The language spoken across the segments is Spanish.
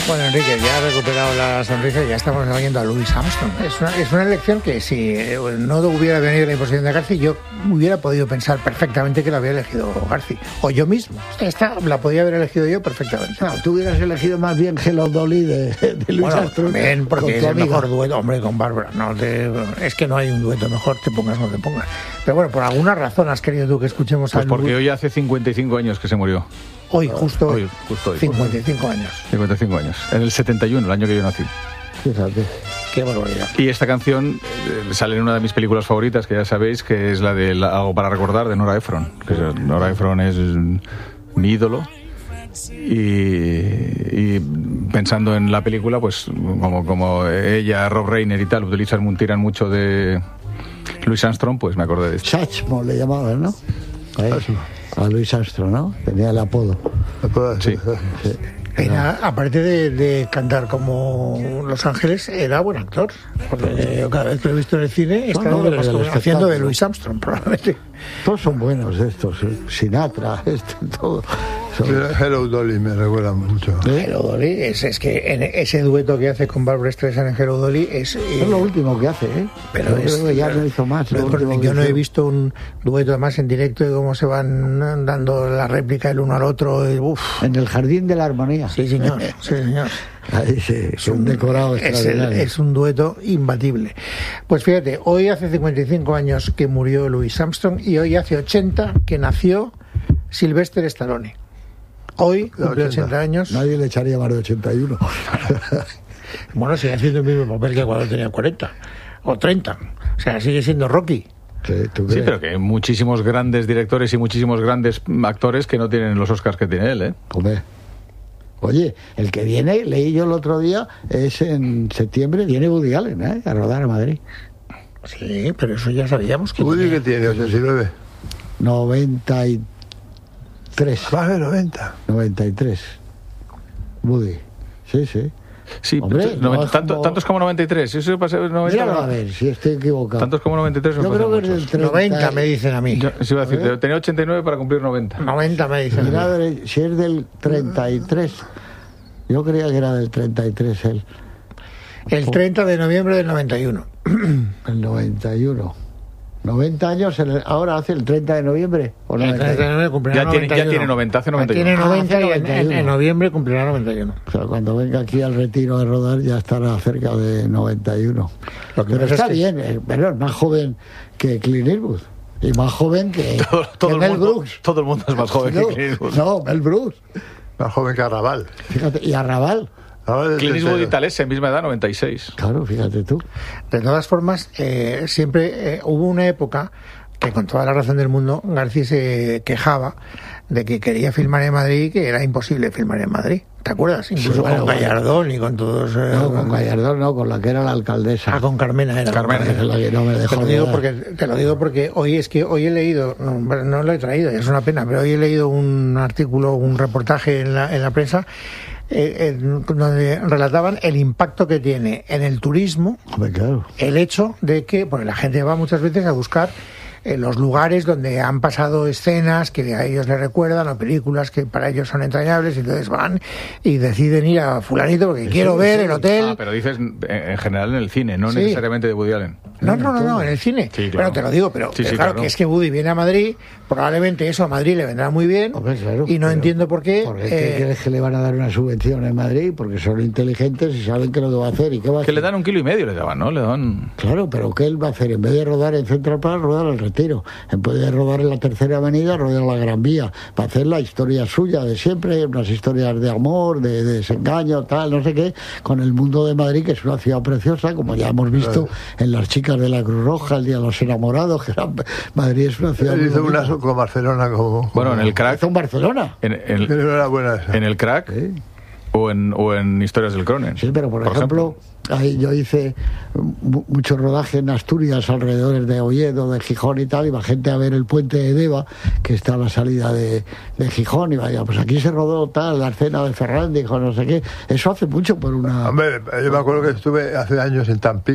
Bueno, Enrique, ya ha recuperado la sonrisa y ya estamos oyendo a Louis Armstrong. Es una elección que si no hubiera venido la imposición de Garci, yo hubiera podido pensar perfectamente que la había elegido Garci. O yo mismo. Esta la podía haber elegido yo perfectamente. No, tú hubieras elegido más bien Hello Dolly de Louis Armstrong. Bien, porque es el mejor dueto, hombre, con Bárbara. Es que no hay un dueto mejor, te pongas o no te pongas. Pero bueno, por alguna razón has querido tú que escuchemos pues porque hoy hace 55 años que se murió. Justo hoy. 55 años. 55 años. En el 71, el año que yo nací. Fíjate. Qué barbaridad. Y esta canción sale en una de mis películas favoritas, que ya sabéis, que es la de Algo para recordar, de Nora Ephron. Nora Ephron es mi ídolo. Y pensando en la película, pues como ella, Rob Reiner y tal, tiran mucho de Louis Armstrong, pues me acordé de esto. Chachmo le llamaban, ¿no? A Louis Armstrong, ¿no? Tenía el apodo. Sí. Era, aparte de cantar como Los Ángeles, era buen actor. Porque cada vez que lo he visto en el cine, está haciendo de Louis Armstrong, probablemente. Todos son buenos estos. Sinatra, todo. Hello Dolly me recuerda mucho. Hello Dolly, es que ese dueto que hace con Barbra Streisand en Hello Dolly es lo último que hace, ¿eh? Pero ya no hizo más. Yo no he visto un dueto además en directo de cómo se van dando la réplica el uno al otro. En el Jardín de la Armonía. Sí, señor. Sí, señor. Ahí es un decorado extraordinario. Es un dueto imbatible. Pues fíjate, hoy hace 55 años que murió Louis Armstrong y hoy hace 80 que nació Sylvester Stallone. Hoy cumple 80 años. Nadie le echaría más de 81. Bueno, sigue haciendo el mismo papel que cuando tenía 40 o 30. O sea, sigue siendo Rocky. Sí, pero que hay muchísimos grandes directores y muchísimos grandes actores que no tienen los Oscars que tiene él, ¿eh? Hombre. Oye, el que viene, leí yo el otro día, es en septiembre, viene Woody Allen, a rodar a Madrid. Sí, pero eso ya sabíamos que... ¿Woody que tiene? ¿89? 93. Más de 90. 93. Woody. Sí. Sí, hombre, tantos como 93. Eso pasa 90. Míralo a ver si estoy equivocado. Tantos como 93. Yo creo que es del 30. 90 me dicen a mí. Iba a decir, tenía 89 para cumplir 90. 90 me dicen. Mira, si es del 33. Yo creía que era del 33 él. El 30 de noviembre del 91. El 91. 90 años, ahora hace el 30 de noviembre. ¿O el 30 de noviembre cumplirá 91. Ya tiene 90, hace 91. Tiene 90 y en noviembre cumplirá 91. O sea, cuando venga aquí al retiro de rodar ya estará cerca de 91. Pero está bien, pero es más joven que Clint Eastwood. Y más joven que Mel Brooks. Todo el mundo es más joven que Clint Eastwood. No, Mel Brooks. Más joven que Arrabal. Fíjate, y Arrabal. Clint Eastwood y Talés en misma edad, 96. Claro, fíjate tú. De todas formas, siempre hubo una época que con toda la razón del mundo García se quejaba de que quería filmar en Madrid y que era imposible filmar en Madrid. ¿Te acuerdas? Incluso con Gallardón y con todos... No, con Gallardón no, con la que era la alcaldesa. Con Carmena era. Carmena. Es la que no me dejó. Te lo digo porque hoy he leído, no lo he traído, es una pena, pero hoy he leído un artículo, un reportaje en la prensa donde relataban el impacto que tiene en el turismo. Hombre, claro. El hecho de que la gente va muchas veces a buscar los lugares donde han pasado escenas que a ellos les recuerdan o películas que para ellos son entrañables, y entonces van y deciden ir a fulanito porque quiero ver el hotel. Pero dices en general en el cine, no necesariamente de Woody Allen. No, en el cine. Sí, claro. Bueno, te lo digo, pero claro, que es que Woody viene a Madrid, probablemente eso a Madrid le vendrá muy bien. Hombre, claro, y no entiendo por qué. ¿Por qué crees que le van a dar una subvención en Madrid? Porque son inteligentes y saben qué es lo que va a hacer y qué va a hacer. Que le dan 1,5 kilos, le daban, ¿no? Le dan... Claro, pero ¿qué él va a hacer? En vez de rodar en Central Park, rodar al Retiro. En vez de rodar en la Tercera Avenida, rodar en la Gran Vía. Para hacer la historia suya de siempre, unas historias de amor, de desengaño, tal, no sé qué, con el mundo de Madrid, que es una ciudad preciosa, como ya hemos visto en Las chicas de la Cruz Roja, El día de los enamorados, que Madrid es una ciudad... Él hizo una con Barcelona como... Bueno, en el Crack... ¿Hizo en Barcelona? Pero era buena esa. En el Crack... ¿Sí? O en Historias del Cronen. Sí, pero por ejemplo, ahí yo hice mucho rodaje en Asturias, alrededor de Oviedo, de Gijón y tal, iba gente a ver el puente de Deva, que está a la salida de Gijón, y vaya, pues aquí se rodó tal, la escena de Ferrandi, no sé qué. Eso hace mucho por una... Hombre, yo me acuerdo que estuve hace años en Tampico,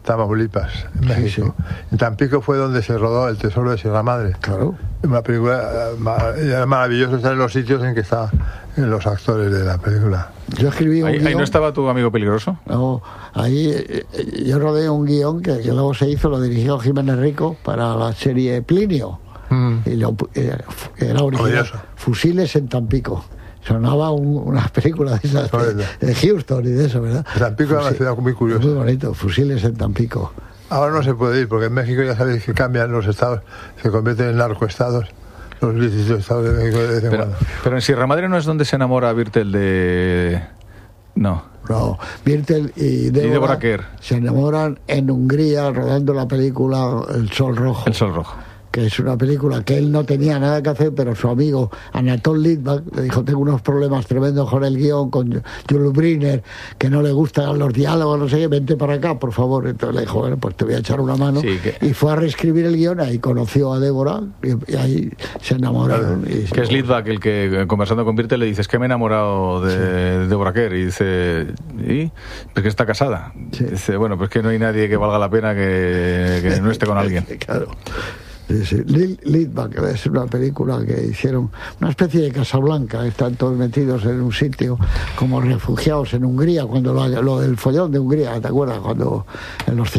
Tamaulipas, en México. En Tampico fue donde se rodó El Tesoro de Sierra Madre. Claro. Una película maravilloso estar en los sitios en que están los actores de la película. Yo escribí un guión. ¿Ahí no estaba tu amigo peligroso? No, ahí yo rodé un guión que luego se hizo, lo dirigió Jiménez Rico para la serie Plinio. Y era original. Fusiles en Tampico. Sonaba una película de esas de Houston y de eso, ¿verdad? Tampico es una ciudad muy curiosa. Muy bonito, Fusiles en Tampico. Ahora no se puede ir, porque en México ya sabéis que cambian los estados, se convierten en narcoestados, los 18 estados de México de vez en cuando. Pero en Sierra Madre no es donde se enamora Birtel de... No, Birtel y Débora Kerr se enamoran en Hungría rodando la película El Sol Rojo. El Sol Rojo. Que es una película que él no tenía nada que hacer, pero su amigo Anatol Litvak le dijo: tengo unos problemas tremendos con el guión, con Jules Briner, que no le gustan los diálogos, no sé qué, vente para acá, por favor. Entonces le dijo: bueno, pues te voy a echar una mano. Sí, y fue a reescribir el guión, ahí conoció a Débora y ahí se enamoraron. Que es Litvak el que, conversando con Birtel, le dice: es que me he enamorado de Débora Kerr. Y dice: ¿y? Pues que está casada. Sí. Dice: bueno, pues que no hay nadie que valga la pena que no esté con alguien. Claro. Sí. Litvak es una película que hicieron, una especie de Casablanca. Están todos metidos en un sitio como refugiados en Hungría, cuando lo del follón de Hungría, ¿te acuerdas? Cuando en los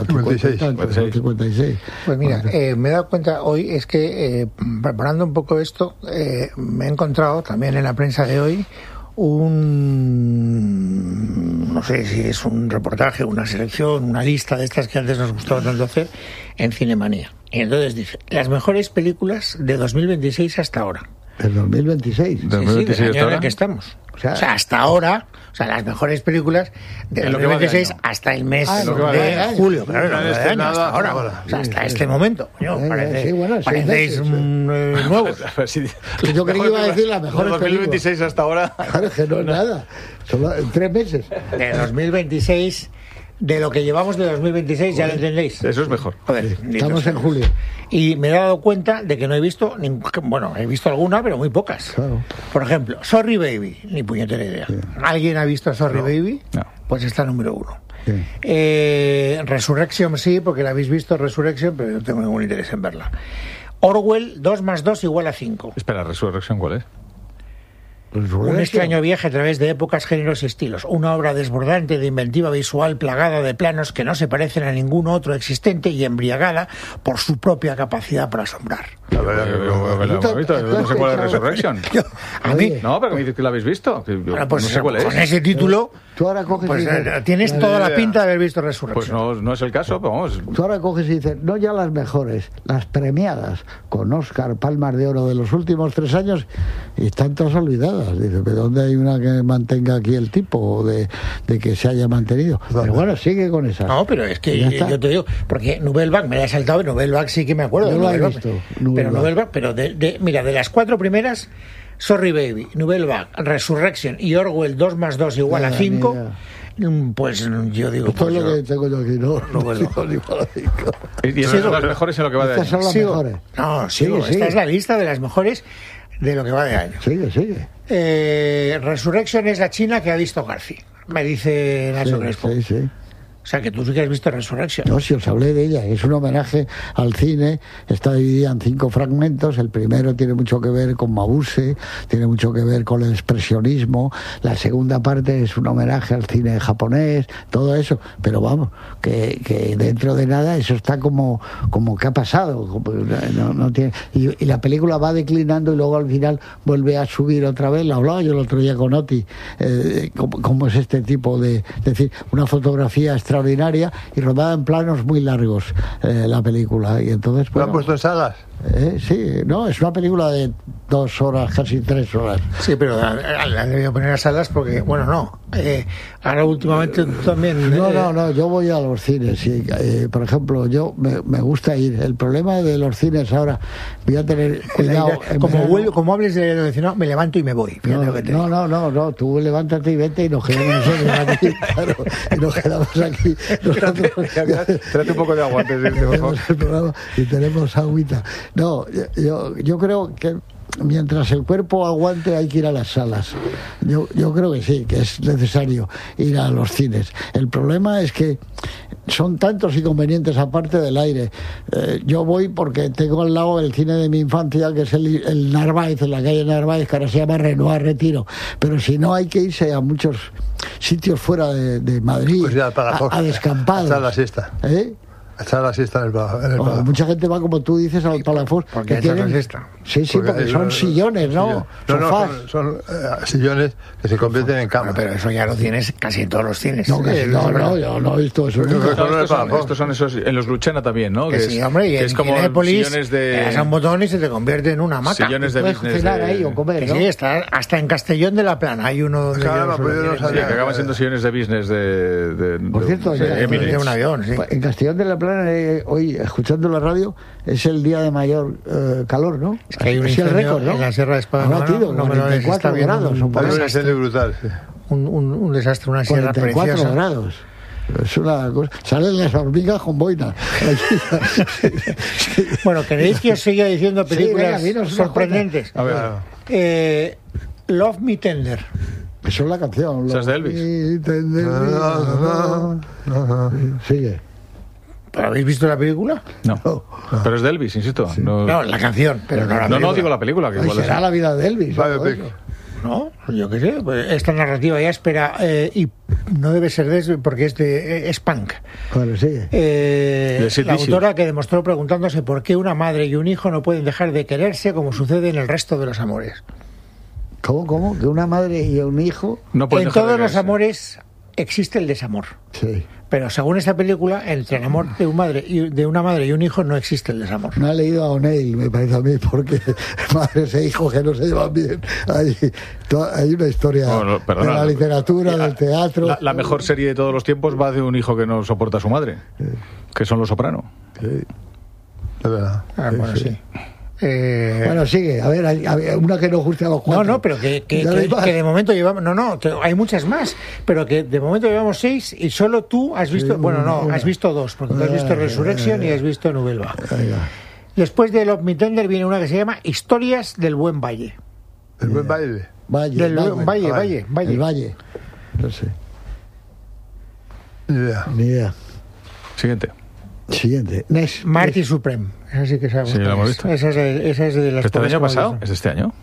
56. Pues mira, me he dado cuenta hoy, es que preparando un poco esto, me he encontrado también en la prensa de hoy no sé si es un reportaje, una selección, una lista de estas que antes nos gustaba tanto hacer en Cinemanía. Y entonces dice: las mejores películas de 2026 hasta ahora. ¿El 2026? Sí, del año en el que estamos. O sea, hasta ahora, las mejores películas de 2026 hasta el mes de julio. Claro, hasta ahora. O sea, hasta este momento. Parecéis nuevos. Yo creí que iba a decir la mejor película. 2026 hasta ahora. Claro, que no es nada. Solo en 3 meses. De 2026... De lo que llevamos de 2026, ya lo entendéis. Eso es mejor. Joder, estamos en julio. Y me he dado cuenta de que no he visto, he visto alguna, pero muy pocas. Claro. Por ejemplo, Sorry Baby, ni puñetera idea. Sí. ¿Alguien ha visto Sorry Baby? No. Pues está número 1. Sí. Resurrection sí, porque la habéis visto, Resurrection, pero no tengo ningún interés en verla. Orwell, 2 más 2 igual a 5. Espera, ¿Resurrection cuál es? Un extraño viaje a través de épocas, géneros y estilos. Una obra desbordante de inventiva visual, plagada de planos que no se parecen a ningún otro existente y embriagada por su propia capacidad para asombrar. No sé cuál es Resurrection. A mí. No, pero me dices que la habéis visto. Bueno, pues no sé cuál es. Con ese título, tú ahora coges pues, y dices, tienes toda la pinta de haber visto Resurrection. Pues no es el caso, pero vamos. Tú ahora coges y dices, no ya las mejores, las premiadas con Oscar, Palmas de Oro de los últimos 3 años, y están todas olvidadas. Dice, ¿pero dónde hay una que mantenga aquí el tipo de que se haya mantenido? Pero bueno, sigue con esa. No, pero es que yo te digo, porque Nouvelle Vague me la he saltado, Nouvelle Vague sí que me acuerdo. Yo lo he visto. Pero Nouvelle Vague, pero mira, de las 4 primeras, Sorry Baby, Nouvelle Vague, Resurrection y Orwell 2 más 2 igual a 5, pues yo digo... Esto es lo que tengo yo aquí, no igual a 5. ¿Y esas son las mejores en lo que va de año? Estas son las mejores. No, sigo. Esta es la lista de las mejores de lo que va de año. Sigue. Resurrection es la china que ha visto Garci, me dice Nacho Crespo. Sí. O sea, que tú sí que has visto Resurrection. No, si os hablé de ella. Es un homenaje al cine. Está dividida en 5 fragmentos. El primero tiene mucho que ver con Mabuse, tiene mucho que ver con el expresionismo. La segunda parte es un homenaje al cine japonés, todo eso. Pero vamos, que dentro de nada eso está como que ha pasado. No tiene, y la película va declinando y luego al final vuelve a subir otra vez. Lo hablaba yo el otro día con Oti. Cómo es este tipo de... Es decir, una fotografía extraordinaria y rodada en planos muy largos, la película. Y entonces, ¿lo han puesto en salas? Sí, no, es una película de 2 horas, casi 3 horas. Sí, pero la han debido poner a salas porque, bueno, no. Ahora últimamente también... No, yo voy a los cines. Y, por ejemplo, yo me gusta ir. El problema de los cines ahora, voy a tener cuidado. Como hables de lo de me levanto y me voy. No, tú levántate y vete y nos quedamos nosotros aquí. Claro, y nos quedamos aquí. Trate un poco de agua antes de irte, por favor. El programa y tenemos agüita. No, yo creo que mientras el cuerpo aguante hay que ir a las salas. Yo creo que sí, que es necesario ir a los cines. El problema es que son tantos inconvenientes aparte del aire. Yo voy porque tengo al lado el cine de mi infancia, que es el Narváez, en la calle Narváez, que ahora se llama Renoir Retiro. Pero si no, hay que irse a muchos sitios fuera de Madrid, pues ya, a descampados. Hasta la siesta. Echar la siesta en el Palafox. Mucha gente va, como tú dices, al Palafox. ¿Por qué echar la siesta? Sí, porque son sillones, ¿no? No, son sillones que se convierten en camas. Pero eso ya lo tienes casi en todos los cines. No, yo no he visto eso. Estos son esos, en los Luchena también, ¿no? Que sí, hombre, y es como sillones le das a un botón y se te convierte en una hamaca. Sillones de puedes cenar ahí o comer, ¿no? Sí, está hasta en Castellón de la Plana hay uno donde que acaban siendo sillones de business por cierto, de un avión, sí. En Castellón de la Plana hoy, escuchando la radio, es el día de mayor calor, ¿no? Es que hay un incendio, récord, ¿no? en la Sierra de Espada. No, 44 grados. Un incendio brutal, sí. Un desastre, una sierra 44 preciosa. grados. Es una cosa. Salen las hormigas con boina. Bueno, ¿queréis que os siga diciendo películas sorprendentes? A ver. Love Me Tender. Eso es la canción. ¿Esa es de Elvis? Sigue. ¿Pero habéis visto la película? No. Pero es de Elvis, insisto. Sí. No, la canción, pero no la película. No, digo la película. Que igual será la vida de Elvis. No, yo qué sé. Pues esta narrativa ya espera. Y no debe ser porque es punk. Claro, sigue. La autora que demostró preguntándose por qué una madre y un hijo no pueden dejar de quererse como sucede en el resto de los amores. ¿Cómo? ¿Que una madre y un hijo? No pueden en dejar todos de los quererse. amores existe el desamor. Sí. Pero según esta película, entre el amor de una madre y un hijo no existe el desamor. No ha leído a O'Neill, me parece a mí, porque madres e hijos que no se llevan bien. Hay una historia de la literatura, del teatro. La mejor serie de todos los tiempos va de un hijo que no soporta a su madre, que son Los Soprano. Sí. De verdad. Bueno, sí. Bueno, sigue, a ver, hay una que nos guste a los cuatro. No, pero que de momento llevamos... hay muchas más, pero que de momento llevamos 6 y solo tú has visto... Has visto 2, porque tú has visto Resurrection y has visto Nouvelle Después de Love Me Tender viene una que se llama Historias del Buen Valle. ¿El Buen Valle? Valle. El Valle. No sé. Ni idea. Siguiente. Marty Supreme. Esa sí que sabemos. Sí, la hemos visto. Esa es de las... ¿Este año pasado? ¿Es de este año?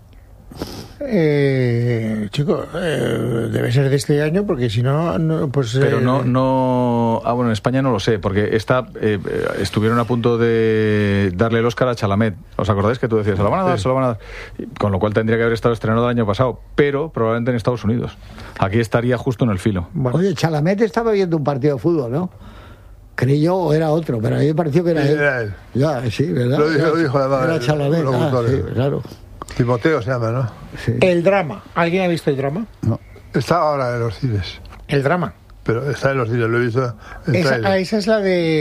Chico, debe ser de este año porque si no pues... Pero no... Ah, bueno, en España no lo sé, porque estuvieron a punto de darle el Oscar a Chalamet. ¿Os acordáis que tú decías, se lo van a dar, se lo van a dar? Con lo cual tendría que haber estado estrenado el año pasado, pero probablemente en Estados Unidos. Aquí estaría justo en el filo. Bueno. Oye, Chalamet estaba viendo un partido de fútbol, ¿no? Creí yo o era otro, pero a mí me pareció que era él. Era él. Ya, sí, ¿verdad? Lo dijo además. Era Chalamet, sí, claro. Timoteo se llama, ¿no? Sí. El drama. ¿Alguien ha visto el drama? No. Está ahora en los cines. El drama. Pero está en los cines, lo he visto. Esa es la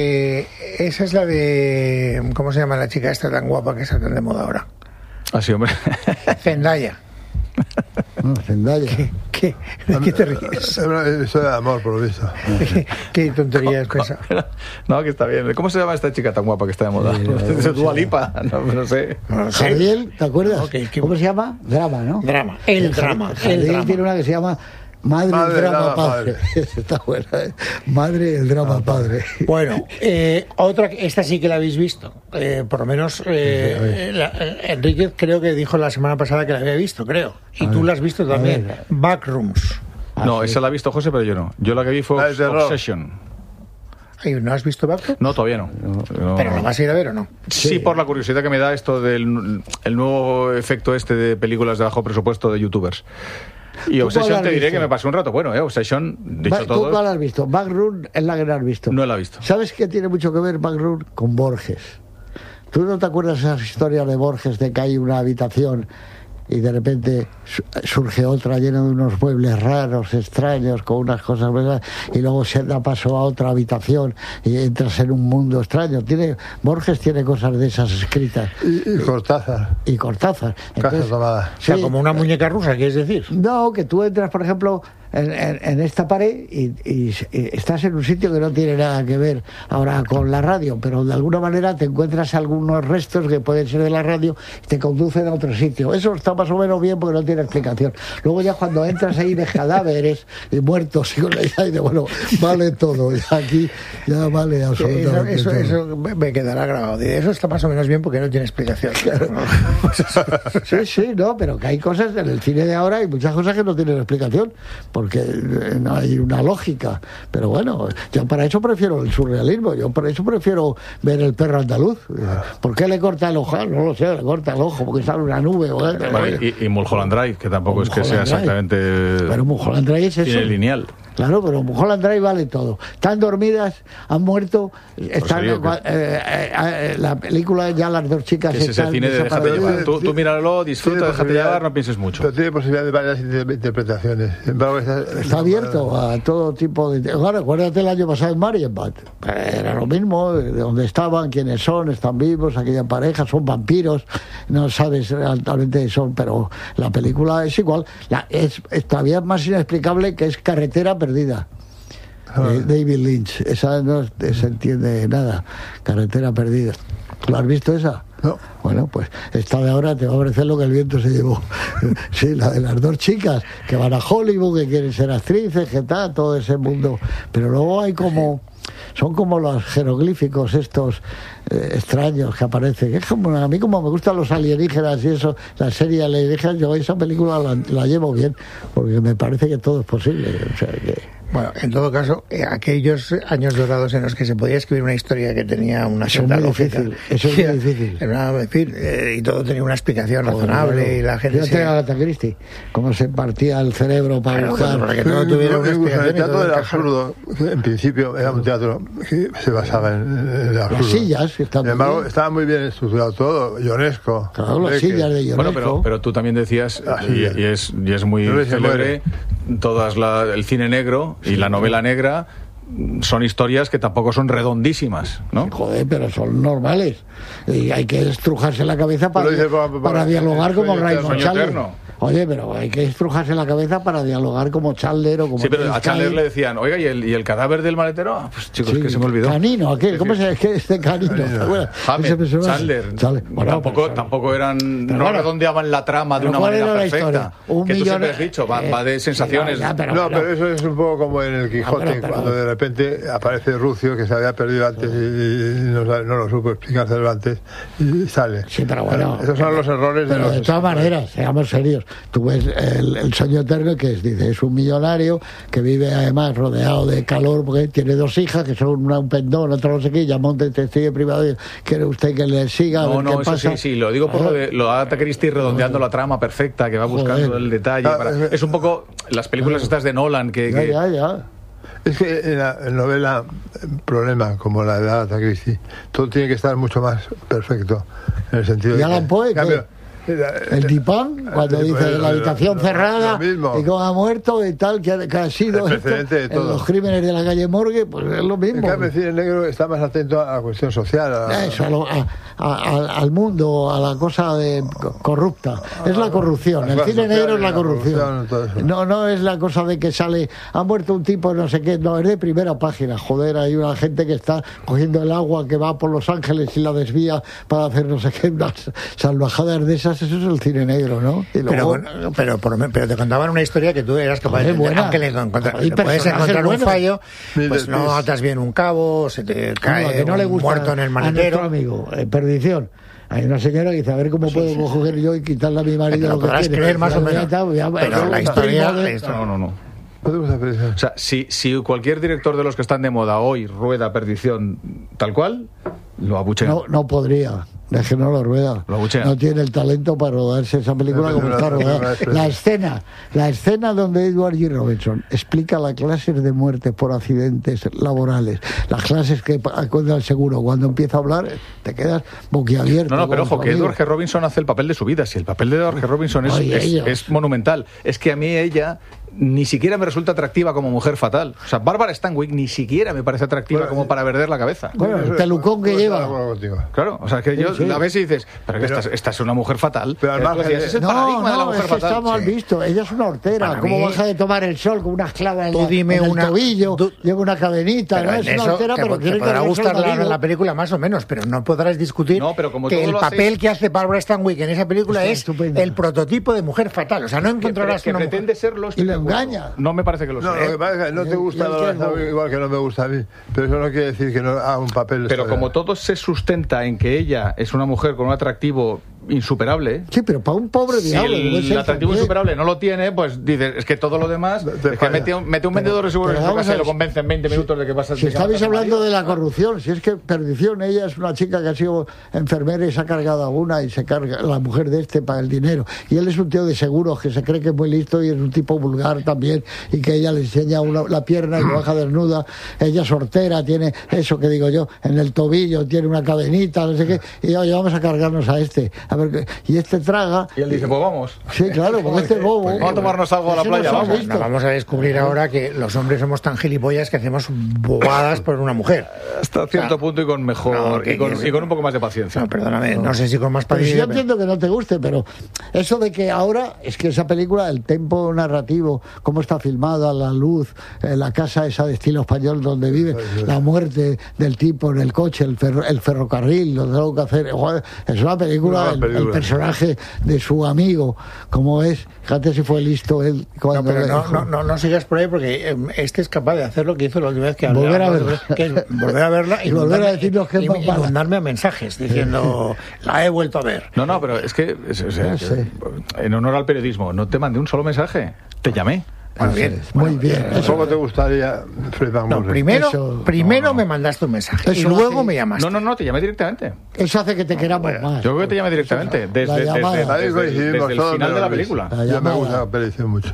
de... ¿Cómo se llama la chica esta tan guapa que está tan de moda ahora? Ah, sí, hombre. Zendaya. No, Zendaya. ¿Qué te ríes? Es una historia de amor, por lo visto. ¿Qué tontería es esa? No, que está bien. ¿Cómo se llama esta chica tan guapa que está de moda? Dua Lipa, no sé. Jardiel, ¿te acuerdas? ¿Cómo se llama? Drama, ¿no? Drama. El drama. Jardiel tiene una que se llama Madre el drama padre. Está buena, ¿eh? Madre el drama padre. Bueno, otra, esta sí que la habéis visto. Por lo menos Enrique creo que dijo la semana pasada que la había visto, creo. Y tú la has visto también. Backrooms. No, esa la ha visto José, pero yo no. Yo la que vi fue Obsession. ¿No has visto Backrooms? No, todavía no. ¿Pero lo vas a ir a ver o no? Sí, por la curiosidad que me da esto del el nuevo efecto este de películas de bajo presupuesto de youtubers. Y Obsession te diré que me pasó un rato bueno, Obsession, dicho todo. ¿Tú cuál has visto? Backroom es la que no has visto. No la he visto. ¿Sabes qué tiene mucho que ver Backroom con Borges? ¿Tú no te acuerdas esas historias de Borges de que hay una habitación y de repente surge otra llena de unos muebles raros, extraños, con unas cosas, ¿verdad? Y luego se da paso a otra habitación y entras en un mundo extraño? Borges tiene cosas de esas escritas. Y Cortázar. Y Cortázar. Casa tomada. O sea, como una muñeca rusa, ¿quieres decir? No, que tú entras, por ejemplo, en esta pared y estás en un sitio que no tiene nada que ver ahora con la radio, pero de alguna manera te encuentras algunos restos que pueden ser de la radio y te conducen a otro sitio. Eso está más o menos bien porque no tiene explicación. Luego ya cuando entras ahí ves cadáveres y muertos y con la idea, bueno, vale todo, y aquí ya vale absolutamente eso me quedará grabado. Eso está más o menos bien porque no tiene explicación. Claro. Sí, no, pero que hay cosas en el cine de ahora, hay muchas cosas que no tienen explicación porque no hay una lógica. Pero bueno, yo para eso prefiero el surrealismo, yo por eso prefiero ver El perro andaluz. ¿Por qué le corta el ojo? No lo sé, le corta el ojo porque sale una nube. Y Mulholland Drive, que tampoco es que sea exactamente... Pero Mulholland Drive es eso. Tiene lineal. Claro, pero Mulholland Drive vale todo. Están dormidas, han muerto, están la película ya las dos chicas que están ese cine de déjate llevar. Tú míralo, disfruta, déjate llevar, no pienses mucho. Pero tiene posibilidad de varias interpretaciones. Está abierto a todo tipo de... Claro, acuérdate el año pasado en Marienbad. Era lo mismo, de dónde estaban, quiénes son, están vivos, aquella pareja, son vampiros, no sabes realmente son, pero la película es igual. Es todavía más inexplicable que es Carretera Perdida. David Lynch, esa no se entiende nada. Carretera Perdida. ¿Lo has visto esa? No. Bueno, pues esta de ahora te va a parecer lo que el viento se llevó. Sí, la de las dos chicas que van a Hollywood, que quieren ser actrices, que tal, todo ese mundo. Pero luego hay como... Son como los jeroglíficos estos extraños que aparecen. Es como, a mí como me gustan los alienígenas y eso, la serie alienígenas, yo esa película la llevo bien, porque me parece que todo es posible. O sea, Bueno, en todo caso, aquellos años dorados en los que se podía escribir una historia que tenía una cierta lógica. Eso es muy difícil. Y todo tenía una explicación razonable y la gente... Fíjate a Agatha Christie, cómo se partía el cerebro para buscar... Para que todo tuviera una explicación. El teatro del absurdo, en principio, era un teatro que se basaba en el absurdo. Las sillas, que están... Sin embargo, estaba muy bien estructurado todo, Ionesco. Claro, las sillas de Ionesco. Bueno, pero tú también decías, y es muy célebre, el cine negro y la novela negra son historias que tampoco son redondísimas, ¿no? Joder, pero son normales. Y hay que estrujarse la cabeza para dialogar como Raymond Chandler. Oye, pero hay que estrujarse la cabeza para dialogar como Chandler o como... Sí, pero a Chandler le decían, oiga, ¿y el cadáver del maletero? Ah, pues chicos, sí, que se me olvidó. Canino, aquel, ¿cómo se llama este Canino? Chandler. Bueno, tampoco eran... No redondeaban la trama de una manera perfecta. Que tú siempre has dicho, va de sensaciones. Pero eso es un poco como en el Quijote, cuando de repente aparece Rucio, que se había perdido antes y no lo supo explicar Cervantes, y sale. Sí, pero bueno... Esos son los errores de los... De todas maneras, seamos serios. Tú ves el sueño eterno, que es un millonario que vive además rodeado de calor porque tiene dos hijas que son un pendón, otro no sé qué, llama un detective privado y quiere usted que le siga. No, eso pasa. Sí, lo digo por lo de Agatha Christie redondeando la trama perfecta, que va buscando el detalle. Es un poco las películas estas de Nolan que... Ya. Es que en la novela, problema como la de Agatha Christie, todo tiene que estar mucho más perfecto, en el sentido de Alan Poe, el tipón, cuando dice la habitación cerrada y cómo ha muerto y tal, que ha sido esto, en los crímenes de la calle Morgue, pues es lo mismo. En cambio, el cine negro está más atento a la cuestión social. Al mundo, a la cosa corrupta. Es la corrupción. El cine negro es la corrupción. No es la cosa de que sale, ha muerto un tipo, no sé qué, no, es de primera página. Joder, hay una gente que está cogiendo el agua que va por Los Ángeles y la desvía para hacer no sé qué, unas salvajadas de esas. Eso es el cine negro, ¿no? Luego... Pero te contaban una historia que tú eras capaz de entender, aunque le puedes encontrar un fallo, pues no atas bien un cabo, se te cae que no le gusta muerto en el maletero. A nuestro amigo, Perdición. Hay una señora que dice, a ver cómo puedo coger yo y quitarle a mi marido lo que podrás quiere. Creer más o menos. Pero la historia... No. O sea, si cualquier director de los que están de moda hoy rueda Perdición tal cual, lo abuchean. No podría. Es que no lo rueda. No tiene el talento para rodarse esa película como está rodada. La escena donde Edward G. Robinson explica las clases de muerte por accidentes laborales, las clases que cuenta el seguro, cuando empieza a hablar te quedas boquiabierto. No, pero ojo, que Edward G. Robinson hace el papel de su vida. Si el papel de Edward G. Robinson es monumental. Es que a mí ella ni siquiera me resulta atractiva como mujer fatal. O sea, Bárbara Stanwyck ni siquiera me parece atractiva como para perder la cabeza. Bueno, el pelucón que lleva. Claro, o sea, que yo la ves y dices, pero que esta es una mujer fatal. Pero al margen es el paradigma de la mujer fatal. Está mal visto. Ella es una hortera. Para ¿Cómo mí, baja de tomar el sol con unas clavas en dime el una, tobillo? Lleva una cadenita, ¿no? Es una hortera, pero te tiene podrá que gustar la la película más o menos, pero no podrás discutir que el papel que hace Barbara Stanwyck en esa película es el prototipo de mujer fatal. O sea, no encontrarás que pretende serlo. Y le engaña. No me parece que lo sea. No, lo que pasa es que no te gusta igual que no me gusta a mí, pero eso no quiere decir que no haga un papel. Pero como todo se sustenta en que ella es una mujer con un atractivo insuperable. Sí, pero para un pobre diablo. Si el atractivo insuperable no lo tiene, pues dices, es que todo lo demás, es que mete un vendedor de seguros en su casa y lo convence en 20 minutos de que pasa. Si estabais hablando de la corrupción, si es que perdición, ella es una chica que ha sido enfermera y se ha cargado a una y se carga la mujer de para el dinero. Y él es un tío de seguros que se cree que es muy listo y es un tipo vulgar también y que ella le enseña la pierna y lo baja desnuda. Ella es hortera, tiene eso que digo yo, en el tobillo, tiene una cadenita, no sé qué. Y oye, vamos a cargarnos a este. A ver, y este traga. Y él dice, pues vamos. Sí, claro, porque este bobo. Vamos a tomarnos algo a la playa. Vamos a descubrir ahora que los hombres somos tan gilipollas que hacemos bobadas por una mujer. Hasta cierto punto y con mejor. Y con un poco más de paciencia. No, perdóname, no sé si con más paciencia. Yo entiendo que no te guste, pero eso de que ahora es que esa película, el tempo narrativo, cómo está filmada, la luz, la casa esa de estilo español donde vive, la muerte del tipo en el coche, el ferrocarril, lo tengo que hacer. Es una película, el personaje de su amigo, como es, fíjate si fue listo él cuando no sigas por ahí porque este es capaz de hacer lo que hizo la última vez que volver a verla, que es volver a verla y volver a decirnos que y mandarme mensajes diciendo la he vuelto a ver. No, pero es que en honor al periodismo no te mandé un solo mensaje, te llamé. Bueno, bien, muy bien. ¿Cómo te gustaría Fred McMurray? Primero me mandaste un mensaje y luego me llamaste. No, te llamé directamente. Eso hace que te queramos más. Yo creo que te llamé directamente desde el final de la película. Ya me gusta la película mucho.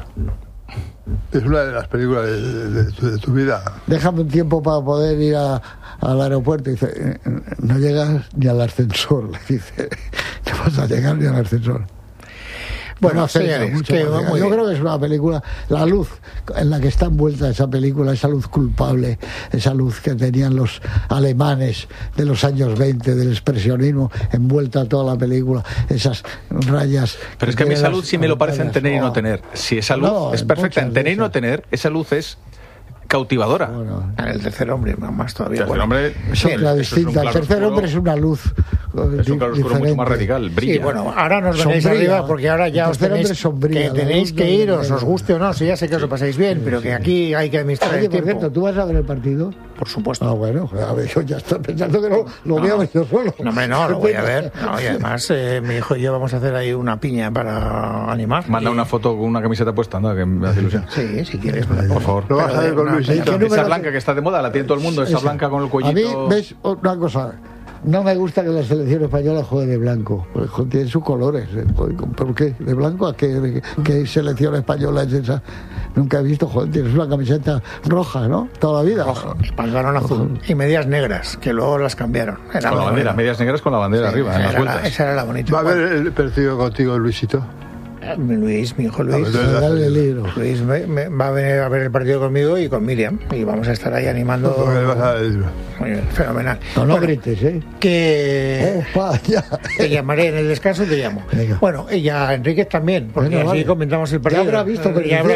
Es una de las películas de tu vida. Déjame un tiempo para poder ir al aeropuerto. Y dice, no llegas ni al ascensor. Le dice, no vas a llegar ni al ascensor. Bueno, señores, yo creo que es una película, la luz en la que está envuelta esa película, esa luz culpable, esa luz que tenían los alemanes de los años 20, del expresionismo, envuelta toda la película, esas rayas. Pero es que a mí esa luz sí me lo parece en tener y no tener. Si esa luz es perfecta en tener y no tener, esa luz es cautivadora. Bueno, el tercer hombre, más todavía. El tercer hombre es otra distinta. El tercer hombre es una luz. Es un claroscuro mucho más radical, brilla. Sí, bueno, ahora nos venéis arriba porque ahora ya os tenéis que iros, os guste o no, si ya sé que os lo pasáis bien, pero que aquí hay que administrar el tiempo. Por cierto, ¿tú vas a ver el partido? Por supuesto. Ah, bueno, a ver, yo ya estoy pensando que lo voy a ver yo solo. No, lo voy a ver. No, y además, mi hijo y yo vamos a hacer ahí una piña para animar. Manda una foto con una camiseta puesta, anda, que me hace ilusión. Sí, si quieres. Por favor. Lo vas a ver con Luisito. Esa blanca que está de moda, la tiene todo el mundo, esa blanca con el cuellito. A mí, ves, una cosa. No me gusta que la selección española juegue de blanco, porque tiene sus colores. ¿Por qué? ¿De blanco a qué selección española es esa? Nunca he visto, tienes una camiseta roja, ¿no? Toda la vida. Roja, y pantalón azul. Y medias negras, que luego las cambiaron. Con la bandera, medias negras con la bandera arriba, en las vueltas. Esa era la bonita. ¿Va a ver el partido contigo, Luisito? Luis, mi hijo Luis. Luis va a venir a ver el partido conmigo y con Miriam. Y vamos a estar ahí animando. Muy bien, fenomenal. No grites, ¿eh? Que te llamaré en el descanso, te llamo. Venga. Bueno, y ya Enríquez también, porque así comentamos el partido. Ya habrá visto, pero ya habrá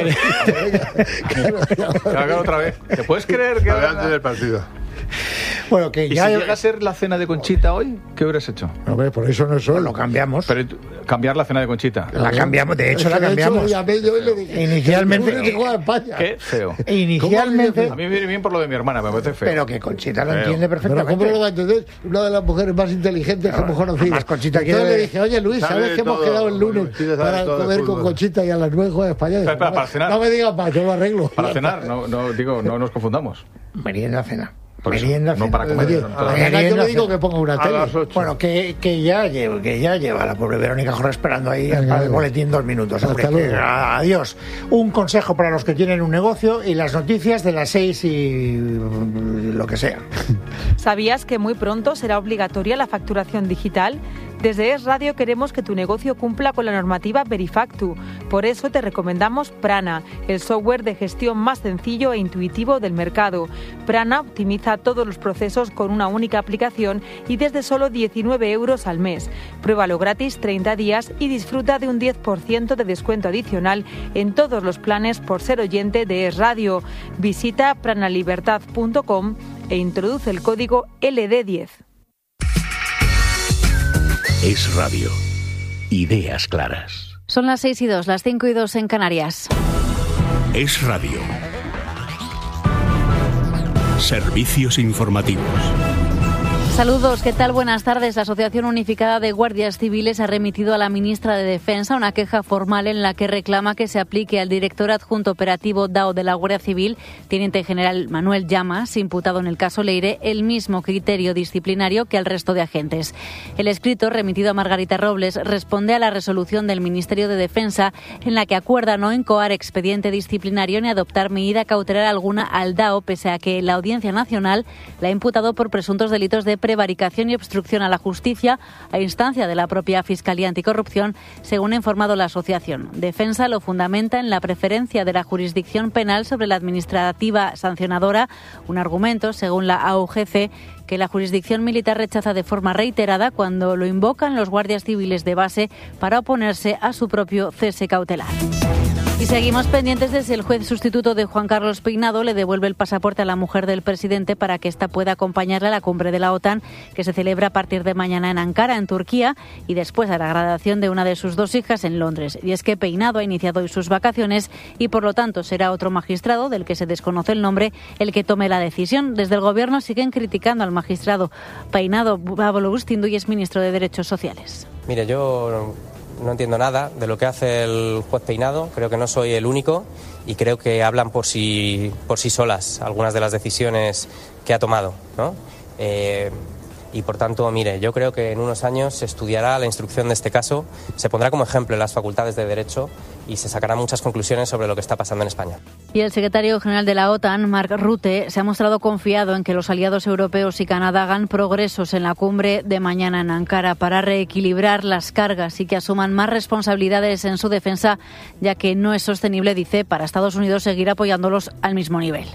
visto. Otra vez. ¿Te puedes creer que antes del partido? Bueno, que ¿Y ya si llega a ser la cena de Conchita hoy? ¿Qué hubieras hecho? Hombre, por eso no solo. Lo cambiamos. Pero cambiar la cena de Conchita. La cambiamos, de hecho la cambiamos. Inicialmente. Qué feo. Inicialmente. A mí me viene bien por lo de mi hermana, me parece feo. Pero que Conchita lo entiende perfectamente. Pero ¿cómo lo va a entender? Una de las mujeres más inteligentes que hemos conocido. Más Conchita Entonces le dije, oye Luis, ¿sabes que hemos quedado el lunes para comer con Conchita y a las 9 juega España? Para cenar. No me digas más, yo lo arreglo. Para cenar, no nos confundamos. Merienda cena. Merienda, no para comer. Yo le digo que ponga una tele. Bueno, que ya lleva la pobre Verónica Jorra esperando ahí para el boletín 2 minutos. Adiós. Un consejo para los que tienen un negocio y las noticias de las 6 y lo que sea. ¿Sabías que muy pronto será obligatoria la facturación digital? Desde Es Radio queremos que tu negocio cumpla con la normativa Verifactu. Por eso te recomendamos Prana, el software de gestión más sencillo e intuitivo del mercado. Prana optimiza todos los procesos con una única aplicación y desde solo 19 euros al mes. Pruébalo gratis 30 días y disfruta de un 10% de descuento adicional en todos los planes por ser oyente de Es Radio. Visita pranalibertad.com e introduce el código LD10. Es Radio. Ideas claras. Son las 6:02, las 5:02 en Canarias. Es Radio. Servicios informativos. Saludos, ¿qué tal? Buenas tardes. La Asociación Unificada de Guardias Civiles ha remitido a la ministra de Defensa una queja formal en la que reclama que se aplique al director adjunto operativo DAO de la Guardia Civil, teniente general Manuel Llamas, imputado en el caso Leire, el mismo criterio disciplinario que al resto de agentes. El escrito, remitido a Margarita Robles, responde a la resolución del Ministerio de Defensa en la que acuerda no incoar expediente disciplinario ni adoptar medida cautelar alguna al DAO, pese a que la Audiencia Nacional la ha imputado por presuntos delitos de prevaricación y obstrucción a la justicia a instancia de la propia Fiscalía Anticorrupción, según ha informado la asociación. Defensa lo fundamenta en la preferencia de la jurisdicción penal sobre la administrativa sancionadora, un argumento, según la AUGC, que la jurisdicción militar rechaza de forma reiterada cuando lo invocan los guardias civiles de base para oponerse a su propio cese cautelar. Y seguimos pendientes de si el juez sustituto de Juan Carlos Peinado le devuelve el pasaporte a la mujer del presidente para que ésta pueda acompañarle a la cumbre de la OTAN, que se celebra a partir de mañana en Ankara, en Turquía, y después a la graduación de una de sus dos hijas en Londres. Y es que Peinado ha iniciado hoy sus vacaciones y, por lo tanto, será otro magistrado, del que se desconoce el nombre, el que tome la decisión. Desde el Gobierno siguen criticando al magistrado Peinado. Pablo Bustindu y es ministro de Derechos Sociales. Mire, yo no entiendo nada de lo que hace el juez Peinado, creo que no soy el único y creo que hablan por sí solas algunas de las decisiones que ha tomado, ¿no? Y por tanto, mire, yo creo que en unos años se estudiará la instrucción de este caso, se pondrá como ejemplo en las facultades de Derecho y se sacarán muchas conclusiones sobre lo que está pasando en España. Y el secretario general de la OTAN, Mark Rutte, se ha mostrado confiado en que los aliados europeos y Canadá hagan progresos en la cumbre de mañana en Ankara para reequilibrar las cargas y que asuman más responsabilidades en su defensa, ya que no es sostenible, dice, para Estados Unidos seguir apoyándolos al mismo nivel.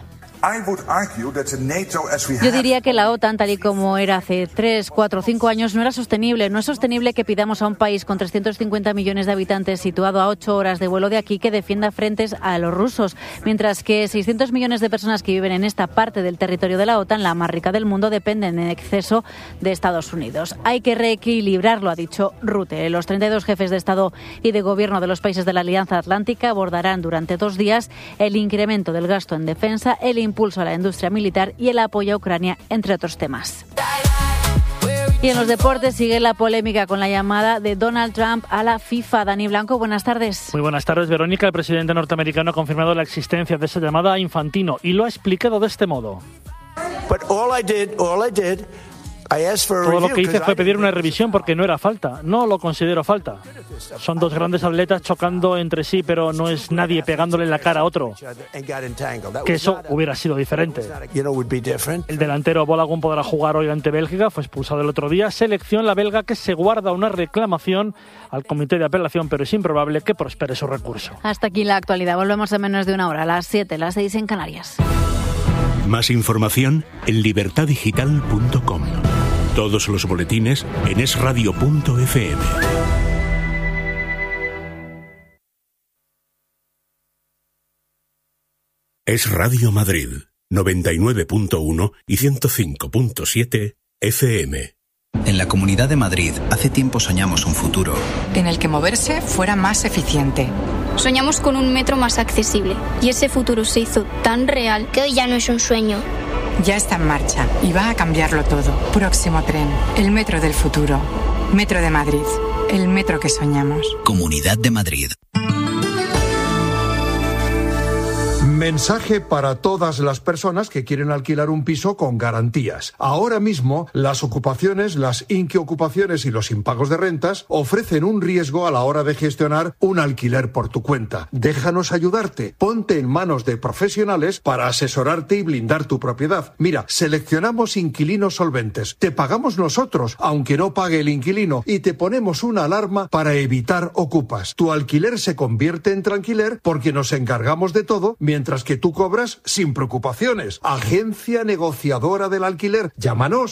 Yo diría que la OTAN, tal y como era hace 3, 4, 5 años, no era sostenible. No es sostenible que pidamos a un país con 350 millones de habitantes, situado a 8 horas de vuelo de aquí, que defienda frentes a los rusos, mientras que 600 millones de personas que viven en esta parte del territorio de la OTAN, la más rica del mundo, dependen en exceso de Estados Unidos. Hay que reequilibrarlo, ha dicho Rutte. Los 32 jefes de Estado y de Gobierno de los países de la Alianza Atlántica abordarán durante 2 días el incremento del gasto en defensa, el impulso a la industria militar y el apoyo a Ucrania, entre otros temas. Y en los deportes sigue la polémica con la llamada de Donald Trump a la FIFA. Dani Blanco, buenas tardes. Muy buenas tardes, Verónica. El presidente norteamericano ha confirmado la existencia de esa llamada a Infantino y lo ha explicado de este modo. Todo lo que hice fue pedir una revisión porque no era falta. No lo considero falta. Son dos grandes atletas chocando entre sí, pero no es nadie pegándole en la cara a otro. Que eso hubiera sido diferente. El delantero Bolagun podrá jugar hoy ante Bélgica. Fue expulsado el otro día. Selección la belga que se guarda una reclamación al comité de apelación, pero es improbable que prospere su recurso. Hasta aquí la actualidad. Volvemos en menos de una hora, a las 7, las 6 en Canarias. Más información en libertadigital.com. Todos los boletines en esradio.fm. Es Radio Madrid, 99.1 y 105.7 FM. En la Comunidad de Madrid, hace tiempo soñamos un futuro en el que moverse fuera más eficiente. Soñamos con un metro más accesible y ese futuro se hizo tan real que hoy ya no es un sueño. Ya está en marcha y va a cambiarlo todo. Próximo tren, el metro del futuro. Metro de Madrid, el metro que soñamos. Comunidad de Madrid. Mensaje para todas las personas que quieren alquilar un piso con garantías. Ahora mismo, las ocupaciones, las inquiocupaciones y los impagos de rentas ofrecen un riesgo a la hora de gestionar un alquiler por tu cuenta. Déjanos ayudarte. Ponte en manos de profesionales para asesorarte y blindar tu propiedad. Mira, seleccionamos inquilinos solventes. Te pagamos nosotros, aunque no pague el inquilino, y te ponemos una alarma para evitar ocupas. Tu alquiler se convierte en tranquiler porque nos encargamos de todo, mientras que tú cobras sin preocupaciones. Agencia negociadora del alquiler. Llámanos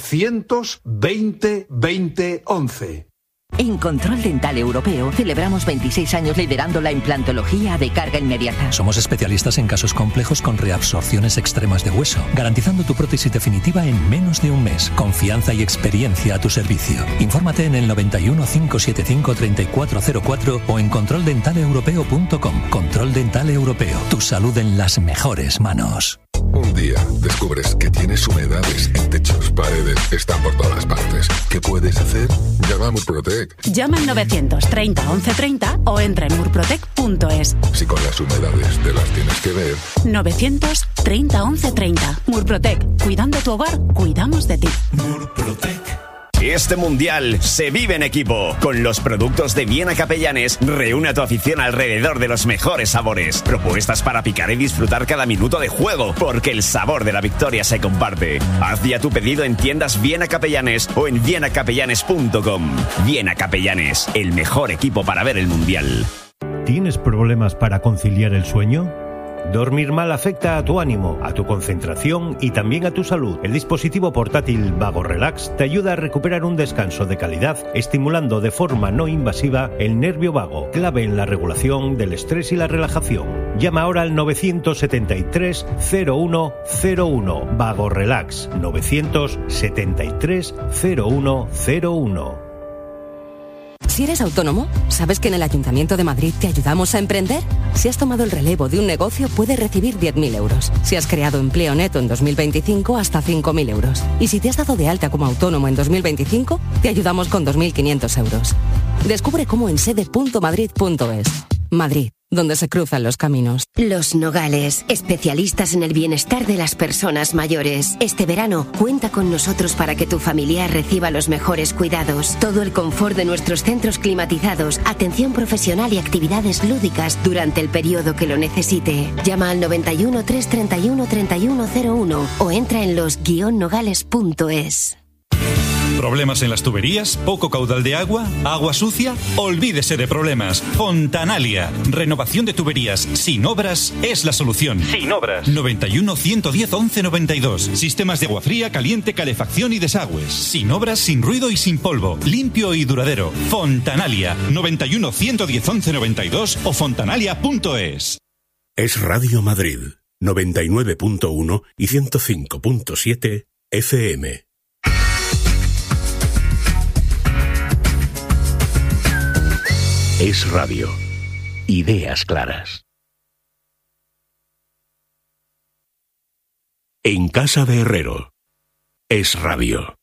920 20 11. En Control Dental Europeo celebramos 26 años liderando la implantología de carga inmediata. Somos especialistas en casos complejos con reabsorciones extremas de hueso, garantizando tu prótesis definitiva en menos de un mes. Confianza y experiencia a tu servicio. Infórmate en el 91 575 3404 o en controldentaleuropeo.com. Control Dental Europeo. Tu salud en las mejores manos. Un día descubres que tienes humedades en techos, paredes, están por todas partes. ¿Qué puedes hacer? Llama a Murprotec. Llama al 930 1130 o entra en murprotec.es. Si con las humedades te las tienes que ver. 930 1130. Murprotec. Cuidando tu hogar, cuidamos de ti. Murprotec. Este mundial se vive en equipo. Con los productos de Viena Capellanes, reúne a tu afición alrededor de los mejores sabores. Propuestas para picar y disfrutar cada minuto de juego, porque el sabor de la victoria se comparte. Haz ya tu pedido en tiendas Viena Capellanes o en vienacapellanes.com. Viena Capellanes, el mejor equipo para ver el mundial. ¿Tienes problemas para conciliar el sueño? Dormir mal afecta a tu ánimo, a tu concentración y también a tu salud. El dispositivo portátil Vago Relax te ayuda a recuperar un descanso de calidad, estimulando de forma no invasiva el nervio vago, clave en la regulación del estrés y la relajación. Llama ahora al 973 0101. Vago Relax 973 0101. Si eres autónomo, ¿sabes que en el Ayuntamiento de Madrid te ayudamos a emprender? Si has tomado el relevo de un negocio, puedes recibir 10.000 euros. Si has creado empleo neto en 2025, hasta 5.000 euros. Y si te has dado de alta como autónomo en 2025, te ayudamos con 2.500 euros. Descubre cómo en sede.madrid.es. Madrid, donde se cruzan los caminos. Los Nogales, especialistas en el bienestar de las personas mayores. Este verano, cuenta con nosotros para que tu familiar reciba los mejores cuidados. Todo el confort de nuestros centros climatizados, atención profesional y actividades lúdicas durante el periodo que lo necesite. Llama al 91 331 3101 o entra en los-nogales.es. ¿Problemas en las tuberías? ¿Poco caudal de agua? ¿Agua sucia? Olvídese de problemas. Fontanalia. Renovación de tuberías sin obras es la solución. Sin obras. 91 110 11 92. Sistemas de agua fría, caliente, calefacción y desagües. Sin obras, sin ruido y sin polvo. Limpio y duradero. Fontanalia. 91 110 11 92 o fontanalia.es. Es Radio Madrid. 99.1 y 105.7 FM. Es Radio. Ideas claras. En casa de Herrero. Es Radio.